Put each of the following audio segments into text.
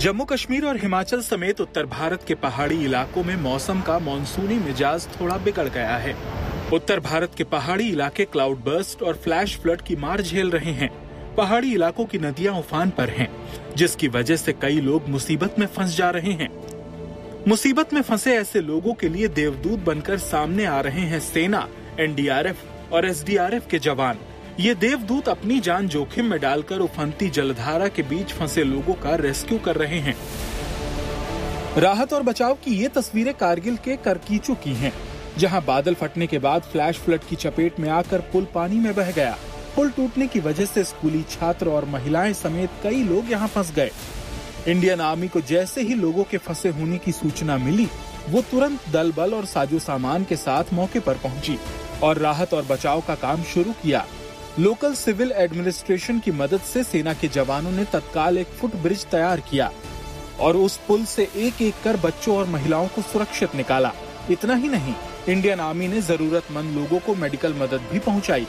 जम्मू कश्मीर और हिमाचल समेत उत्तर भारत के पहाड़ी इलाकों में मौसम का मानसूनी मिजाज थोड़ा बिगड़ गया है। उत्तर भारत के पहाड़ी इलाके क्लाउड बर्स्ट और फ्लैश फ्लड की मार झेल रहे हैं। पहाड़ी इलाकों की नदियां उफान पर हैं, जिसकी वजह से कई लोग मुसीबत में फंस जा रहे हैं। मुसीबत में फंसे ऐसे लोगों के लिए देवदूत बनकर सामने आ रहे हैं सेना, एनडीआरएफ और एसडीआरएफ के जवान। ये देवदूत अपनी जान जोखिम में डालकर उफनती जलधारा के बीच फंसे लोगों का रेस्क्यू कर रहे हैं। राहत और बचाव की ये तस्वीरें कारगिल के करकीचू की हैं, जहां बादल फटने के बाद फ्लैश फ्लड की चपेट में आकर पुल पानी में बह गया। पुल टूटने की वजह से स्कूली छात्र और महिलाएं समेत कई लोग यहां फंस गए। इंडियन आर्मी को जैसे ही लोगों के फंसे होने की सूचना मिली, वो तुरंत दल बल और साजो सामान के साथ मौके पर पहुंची और राहत और बचाव का काम शुरू किया। लोकल सिविल एडमिनिस्ट्रेशन की मदद से सेना के जवानों ने तत्काल एक फुट ब्रिज तैयार किया और उस पुल से एक एक कर बच्चों और महिलाओं को सुरक्षित निकाला। इतना ही नहीं, इंडियन आर्मी ने जरूरतमंद लोगों को मेडिकल मदद भी पहुंचाई।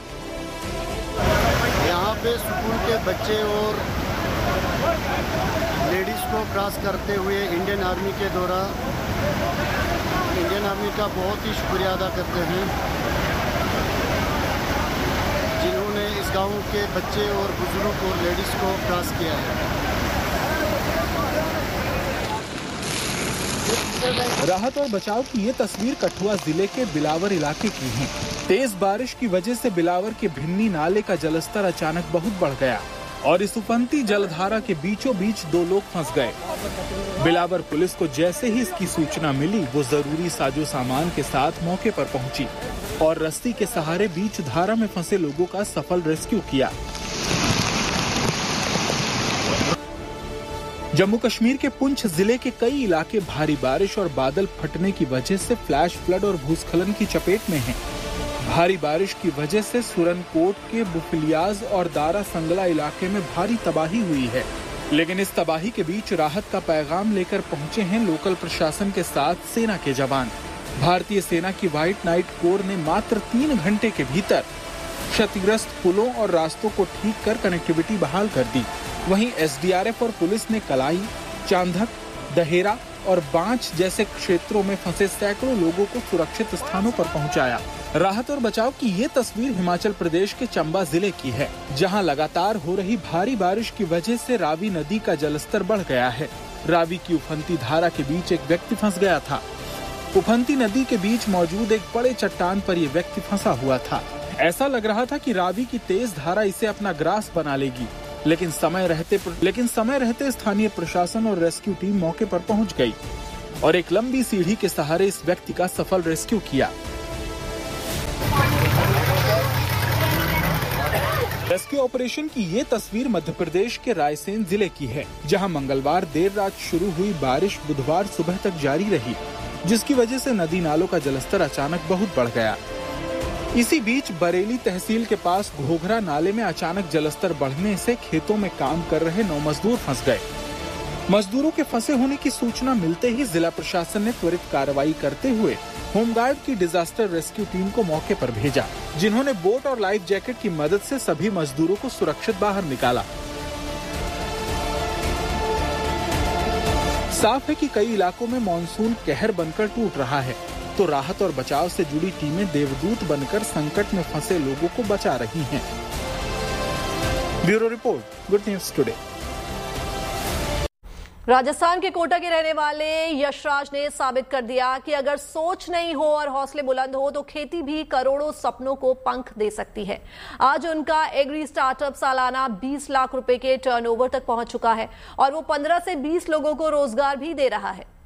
यहाँ पे स्कूल के बच्चे और लेडीज को क्रॉस करते हुए इंडियन आर्मी के द्वारा इंडियन आर्मी का बहुत ही शुक्रिया अदा करते हैं, जिन्होंने इस गांव के बच्चे और बुजुर्ग और लेडीज को क्रॉस किया है। राहत और बचाव की ये तस्वीर कठुआ जिले के बिलावर इलाके की है। तेज बारिश की वजह से बिलावर के भिन्नी नाले का जलस्तर अचानक बहुत बढ़ गया और इस उफनती जलधारा के बीचों बीच 2 लोग फंस गए। बिलावर पुलिस को जैसे ही इसकी सूचना मिली, वो जरूरी साजो सामान के साथ मौके पर पहुंची और रस्सी के सहारे बीच धारा में फंसे लोगों का सफल रेस्क्यू किया। जम्मू कश्मीर के पुंछ जिले के कई इलाके भारी बारिश और बादल फटने की वजह से फ्लैश फ्लड और भूस्खलन की चपेट में हैं। भारी बारिश की वजह से सुरनकोट के बुफलियाज और दारा संगला इलाके में भारी तबाही हुई है, लेकिन इस तबाही के बीच राहत का पैगाम लेकर पहुंचे हैं लोकल प्रशासन के साथ सेना के जवान। भारतीय सेना की व्हाइट नाइट कोर ने मात्र 3 घंटे के भीतर क्षतिग्रस्त पुलों और रास्तों को ठीक कर कनेक्टिविटी बहाल कर दी। वहीं एसडीआरएफ और पुलिस ने कलाई, चांधक, दहेरा और बांच जैसे क्षेत्रों में फंसे सैकड़ों लोगों को सुरक्षित स्थानों पर पहुंचाया। राहत और बचाव की ये तस्वीर हिमाचल प्रदेश के चंबा जिले की है, जहां लगातार हो रही भारी बारिश की वजह से रावी नदी का जलस्तर बढ़ गया है। रावी की उफनती धारा के बीच एक व्यक्ति फंस गया था। उफनती नदी के बीच मौजूद एक बड़े चट्टान पर यह व्यक्ति फंसा हुआ था। ऐसा लग रहा था कि रावी की तेज धारा इसे अपना ग्रास बना लेगी, लेकिन समय रहते स्थानीय प्रशासन और रेस्क्यू टीम मौके पर पहुंच गई और एक लंबी सीढ़ी के सहारे इस व्यक्ति का सफल रेस्क्यू किया। रेस्क्यू ऑपरेशन की ये तस्वीर मध्य प्रदेश के रायसेन जिले की है, जहां मंगलवार देर रात शुरू हुई बारिश बुधवार सुबह तक जारी रही, जिसकी वजह से नदी नालों का जलस्तर अचानक बहुत बढ़ गया। इसी बीच बरेली तहसील के पास घोघरा नाले में अचानक जलस्तर बढ़ने से खेतों में काम कर रहे 9 मजदूर फंस गए। मजदूरों के फंसे होने की सूचना मिलते ही जिला प्रशासन ने त्वरित कार्रवाई करते हुए होमगार्ड की डिजास्टर रेस्क्यू टीम को मौके पर भेजा, जिन्होंने बोट और लाइफ जैकेट की मदद से सभी मजदूरों को सुरक्षित बाहर निकाला। साफ है कि कई इलाकों में मानसून कहर बनकर टूट रहा है, तो राहत और बचाव से जुड़ी टीमें देवदूत बनकर संकट में फंसे लोगों को बचा रही हैं। Bureau report, good news today. Rajasthan के कोटा के रहने वाले यशराज ने साबित कर दिया कि अगर सोच नहीं हो और हौसले बुलंद हो तो खेती भी करोड़ों सपनों को पंख दे सकती है। आज उनका एग्री स्टार्टअप सालाना 20 लाख रुपए के टर्नओवर तक पहुंच चुका है और वो 15 से 20 लोगों को रोजगार भी दे रहा है।